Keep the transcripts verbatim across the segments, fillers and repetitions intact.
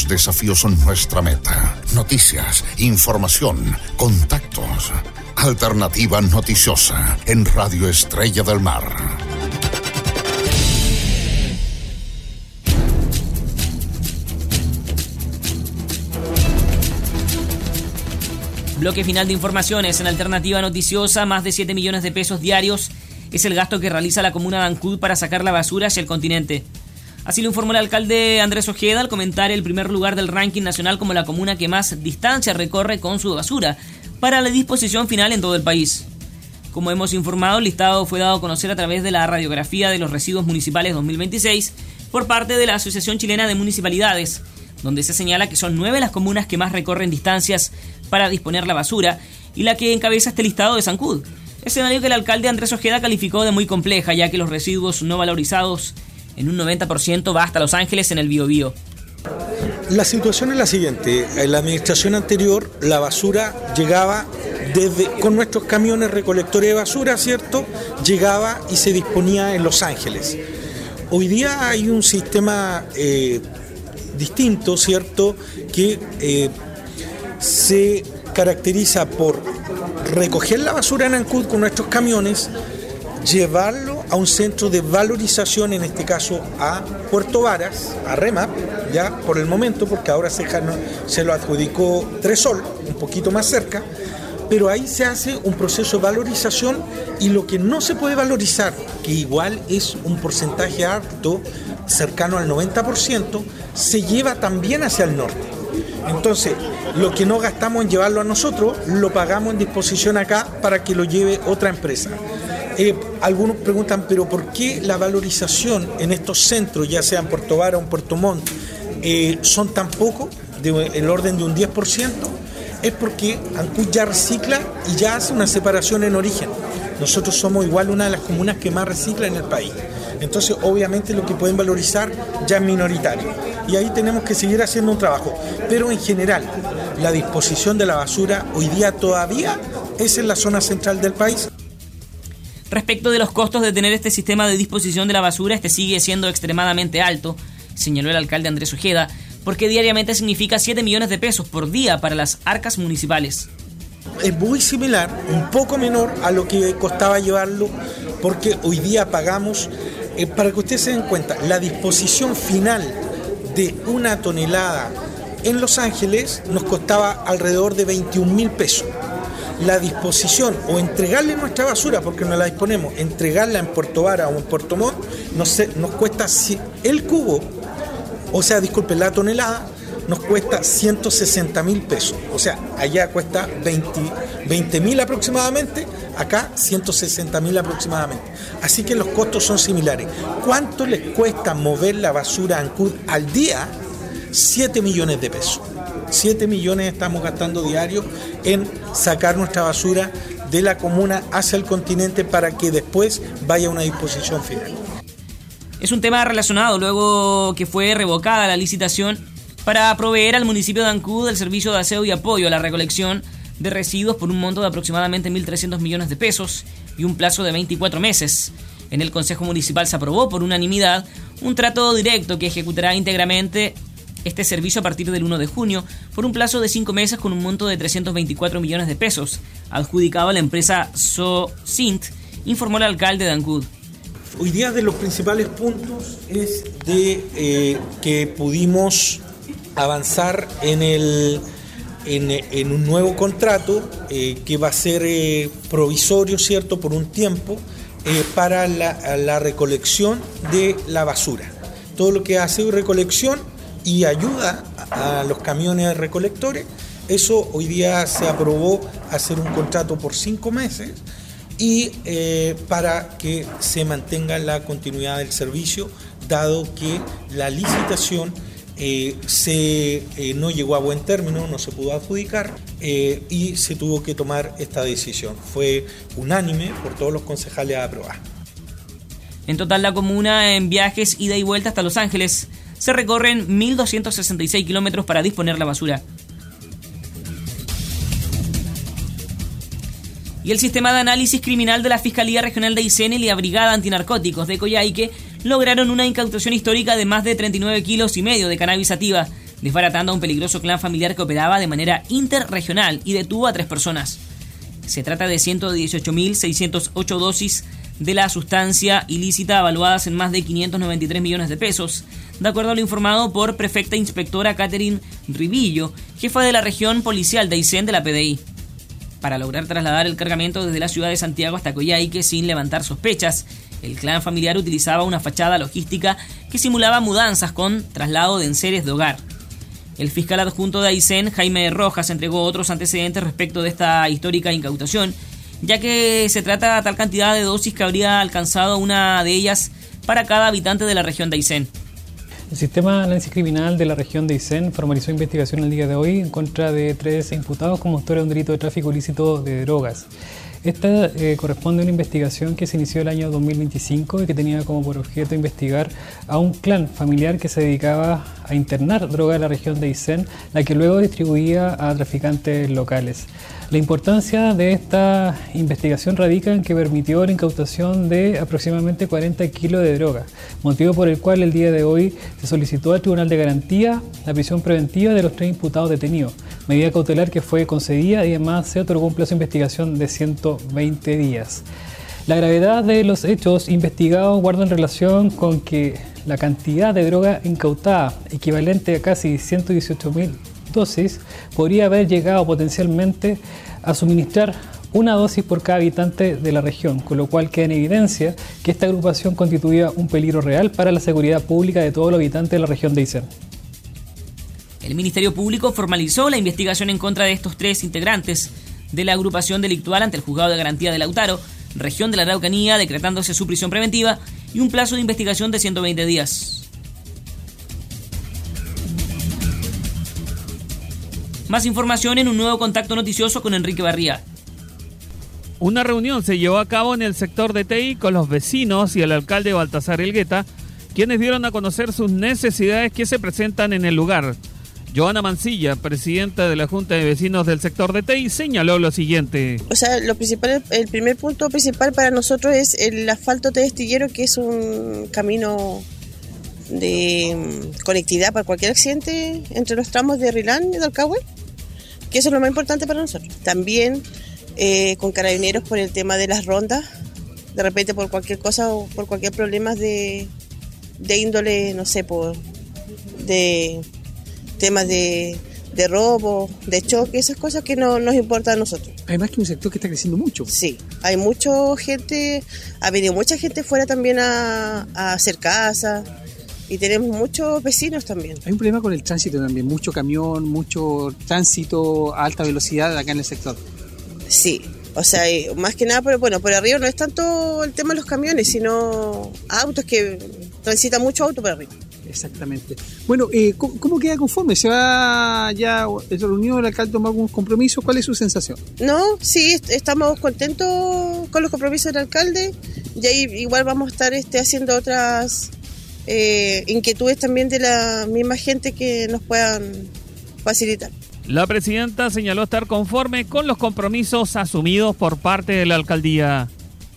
Los desafíos son nuestra meta. Noticias, información, contactos. Alternativa Noticiosa en Radio Estrella del Mar. Bloque final de informaciones en Alternativa Noticiosa. Más de siete millones de pesos diarios es el gasto que realiza la comuna de Ancud para sacar la basura hacia el continente. Así lo informó el alcalde Andrés Ojeda al comentar el primer lugar del ranking nacional como la comuna que más distancia recorre con su basura para la disposición final en todo el país. Como hemos informado, el listado fue dado a conocer a través de la radiografía de los residuos municipales dos mil veintiséis por parte de la Asociación Chilena de Municipalidades, donde se señala que son nueve las comunas que más recorren distancias para disponer la basura y la que encabeza este listado es Ancud, escenario que el alcalde Andrés Ojeda calificó de muy compleja, ya que los residuos no valorizados en un noventa por ciento va hasta Los Ángeles en el Biobío. La situación es la siguiente: en la administración anterior la basura llegaba desde con nuestros camiones recolectores de basura, ¿cierto? Llegaba y se disponía en Los Ángeles. Hoy día hay un sistema eh, distinto, ¿cierto? Que eh, se caracteriza por recoger la basura en Ancud con nuestros camiones, llevarlo a un centro de valorización, en este caso a Puerto Varas, a REMAP, ya por el momento, porque ahora se, se lo adjudicó Tresol, un poquito más cerca, pero ahí se hace un proceso de valorización y lo que no se puede valorizar, que igual es un porcentaje alto, cercano al noventa por ciento, se lleva también hacia el norte. Entonces, lo que no gastamos en llevarlo a nosotros, lo pagamos en disposición acá para que lo lleve otra empresa. Eh, algunos preguntan, pero ¿por qué la valorización en estos centros, ya sea en Puerto Vara o en Puerto Montt, eh, son tan poco, del orden de un diez por ciento? Es porque Ancud ya recicla y ya hace una separación en origen. Nosotros somos igual una de las comunas que más recicla en el país. Entonces, obviamente, lo que pueden valorizar ya es minoritario. Y ahí tenemos que seguir haciendo un trabajo. Pero en general, la disposición de la basura hoy día todavía es en la zona central del país. Respecto de los costos de tener este sistema de disposición de la basura, este sigue siendo extremadamente alto, señaló el alcalde Andrés Ojeda, porque diariamente significa siete millones de pesos por día para las arcas municipales. Es muy similar, un poco menor a lo que costaba llevarlo, porque hoy día pagamos, eh, para que ustedes se den cuenta, la disposición final de una tonelada en Los Ángeles nos costaba alrededor de veintiún mil pesos. La disposición o entregarle nuestra basura, porque no la disponemos, entregarla en Puerto Vara o en Puerto Montt, nos, nos cuesta el cubo, o sea, disculpe, la tonelada, nos cuesta ciento sesenta mil pesos. O sea, allá cuesta veinte mil aproximadamente, acá ciento sesenta mil aproximadamente. Así que los costos son similares. ¿Cuánto les cuesta mover la basura a Ancud al día? siete millones de pesos. siete millones estamos gastando diario en sacar nuestra basura de la comuna hacia el continente para que después vaya a una disposición final. Es un tema relacionado luego que fue revocada la licitación para proveer al municipio de Ancud el servicio de aseo y apoyo a la recolección de residuos por un monto de aproximadamente mil trescientos millones de pesos y un plazo de veinticuatro meses. En el Consejo Municipal se aprobó por unanimidad un trato directo que ejecutará íntegramente este servicio a partir del uno de junio por un plazo de cinco meses con un monto de trescientos veinticuatro millones de pesos, adjudicado a la empresa SOCINT, informó el alcalde de Ancud. Hoy día de los principales puntos es de eh, que pudimos avanzar en el en, en un nuevo contrato eh, que va a ser eh, provisorio, ¿cierto?, por un tiempo eh, para la, la recolección de la basura. Todo lo que hace recolección y ayuda a los camiones recolectores, eso hoy día se aprobó hacer un contrato por cinco meses y eh, para que se mantenga la continuidad del servicio, dado que la licitación eh, se, eh, no llegó a buen término, no se pudo adjudicar eh, y se tuvo que tomar esta decisión. Fue unánime por todos los concejales a aprobar. En total, la comuna en viajes ida y vuelta hasta Los Ángeles se recorren mil doscientos sesenta y seis kilómetros para disponer la basura. Y el sistema de análisis criminal de la Fiscalía Regional de Aysén y la Brigada Antinarcóticos de Coyhaique lograron una incautación histórica de más de treinta y nueve kilos y medio de cannabis sativa, desbaratando a un peligroso clan familiar que operaba de manera interregional y detuvo a tres personas. Se trata de ciento dieciocho mil seiscientas ocho dosis de la sustancia ilícita evaluadas en más de quinientos noventa y tres millones de pesos, de acuerdo a lo informado por prefecta inspectora Catherine Ribillo, jefa de la región policial de Aysén de la P D I. Para lograr trasladar el cargamento desde la ciudad de Santiago hasta Coyhaique sin levantar sospechas, el clan familiar utilizaba una fachada logística que simulaba mudanzas con traslado de enseres de hogar. El fiscal adjunto de Aysén, Jaime Rojas, entregó otros antecedentes respecto de esta histórica incautación, ya que se trata de tal cantidad de dosis que habría alcanzado una de ellas para cada habitante de la región de Aysén. El Sistema de Análisis Criminal de la región de Aysén formalizó investigación el día de hoy en contra de tres imputados como autores de un delito de tráfico ilícito de drogas. Esta eh, corresponde a una investigación que se inició el año dos mil veinticinco y que tenía como por objeto investigar a un clan familiar que se dedicaba a internar droga en la región de Aysén, la que luego distribuía a traficantes locales. La importancia de esta investigación radica en que permitió la incautación de aproximadamente cuarenta kilos de droga, motivo por el cual el día de hoy se solicitó al Tribunal de Garantía la prisión preventiva de los tres imputados detenidos, medida cautelar que fue concedida y además se otorgó un plazo de investigación de ciento veinte días. La gravedad de los hechos investigados guarda en relación con que la cantidad de droga incautada, equivalente a casi ciento dieciocho mil dosis, podría haber llegado potencialmente a suministrar una dosis por cada habitante de la región, con lo cual queda en evidencia que esta agrupación constituía un peligro real para la seguridad pública de todos los habitantes de la región de Aysén. El Ministerio Público formalizó la investigación en contra de estos tres integrantes de la agrupación delictual ante el Juzgado de Garantía de Lautaro, región de la Araucanía, decretándose su prisión preventiva y un plazo de investigación de ciento veinte días. Más información en un nuevo contacto noticioso con Enrique Barría. Una reunión se llevó a cabo en el sector de Tei con los vecinos y el alcalde Baltasar Elgueta, quienes dieron a conocer sus necesidades que se presentan en el lugar. Joana Mancilla, presidenta de la Junta de Vecinos del sector de Tei, señaló lo siguiente. O sea, lo principal, el primer punto principal para nosotros es el asfalto de Estillero, que es un camino de conectividad para cualquier accidente entre los tramos de Rilán y de Alcagüe, que eso es lo más importante para nosotros. También eh, con carabineros por el tema de las rondas, de repente por cualquier cosa o por cualquier problema de, de índole, no sé, por de temas de, de robo, de choque, esas cosas que no nos importan a nosotros. Además que es un sector que está creciendo mucho. Sí, hay mucha gente, ha venido mucha gente fuera también a, a hacer casas. Y tenemos muchos vecinos también. Hay un problema con el tránsito también, mucho camión, mucho tránsito a alta velocidad acá en el sector. Sí, o sea, más que nada, pero bueno, por arriba no es tanto el tema de los camiones, sino autos que transitan mucho auto por arriba. Exactamente. Bueno, eh, ¿cómo, ¿cómo queda conforme? ¿Se va ya el reunión, el alcalde toma algún compromiso? ¿Cuál es su sensación? No, sí, estamos contentos con los compromisos del alcalde y ahí igual vamos a estar este, haciendo otras... Eh, inquietudes también de la misma gente que nos puedan facilitar. La presidenta señaló estar conforme con los compromisos asumidos por parte de la alcaldía.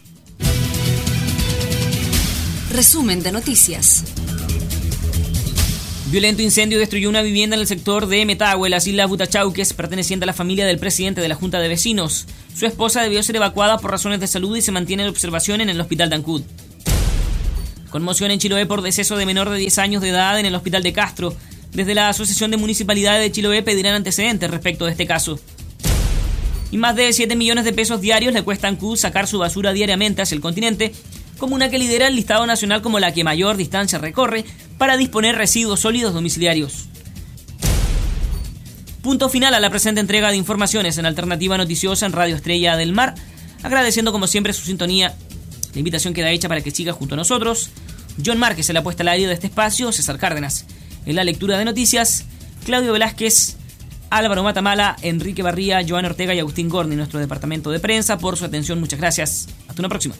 Resumen de noticias. Violento incendio destruyó una vivienda en el sector de Metahue, las Islas Butachauques, perteneciente a la familia del presidente de la Junta de Vecinos. Su esposa debió ser evacuada por razones de salud y se mantiene en observación en el hospital de Ancud. Conmoción en Chiloé por deceso de menor de diez años de edad en el hospital de Castro. Desde la Asociación de Municipalidades de Chiloé pedirán antecedentes respecto de este caso. Y más de siete millones de pesos diarios le cuesta a Ancud sacar su basura diariamente hacia el continente, comuna que lidera el listado nacional como la que mayor distancia recorre para disponer residuos sólidos domiciliarios. Punto final a la presente entrega de informaciones en Alternativa Noticiosa en Radio Estrella del Mar, agradeciendo como siempre su sintonía. La invitación queda hecha para que siga junto a nosotros. John Márquez en la puesta al aire de este espacio, César Cárdenas en la lectura de noticias, Claudio Velázquez, Álvaro Matamala, Enrique Barría, Joana Ortega y Agustín Gorni, nuestro departamento de prensa, por su atención. Muchas gracias. Hasta una próxima.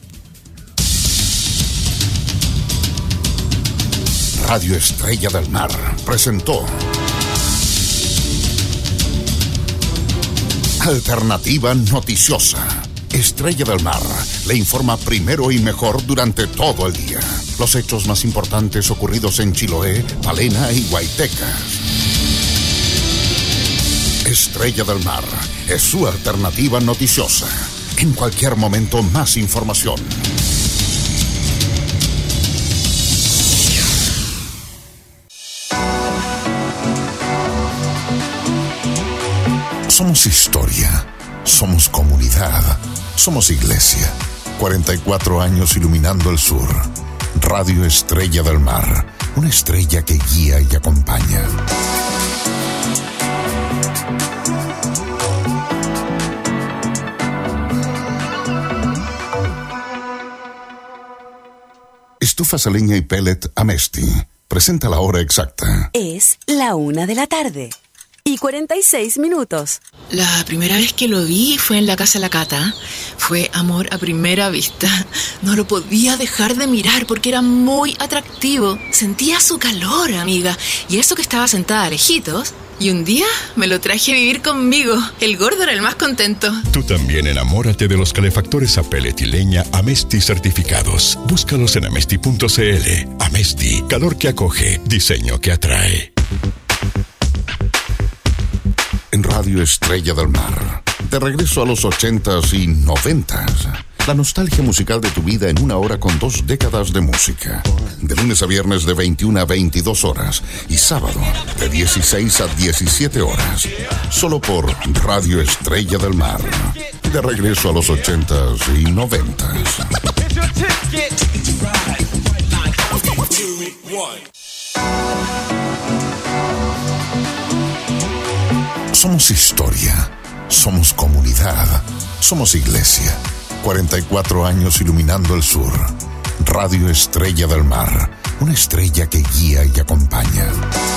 Radio Estrella del Mar presentó Alternativa Noticiosa. Estrella del Mar le informa primero y mejor durante todo el día. Los hechos más importantes ocurridos en Chiloé, Palena y Guaitecas. Estrella del Mar es su alternativa noticiosa. En cualquier momento, más información. Somos historia, somos comunidad, somos iglesia. cuarenta y cuatro años iluminando el sur. Radio Estrella del Mar, una estrella que guía y acompaña. Estufas a leña y pellet Amesti. Presenta la hora exacta. Es la una de la tarde y cuarenta y seis minutos. La primera vez que lo vi fue en la casa de la Cata. Fue amor a primera vista. No lo podía dejar de mirar porque era muy atractivo. Sentía su calor, amiga. Y eso que estaba sentada lejitos. Y un día me lo traje a vivir conmigo. El gordo era el más contento. Tú también enamórate de los calefactores a pellet y leña Amesti certificados. Búscalos en amesti punto c l. Amesti, calor que acoge, diseño que atrae. En Radio Estrella del Mar, de regreso a los ochentas y noventas. La nostalgia musical de tu vida en una hora con dos décadas de música. De lunes a viernes de veintiuna a veintidós horas y sábado de dieciséis a diecisiete horas. Solo por Radio Estrella del Mar. De regreso a los ochentas y noventas. Somos historia, somos comunidad, somos iglesia. cuarenta y cuatro años iluminando el sur. Radio Estrella del Mar, una estrella que guía y acompaña.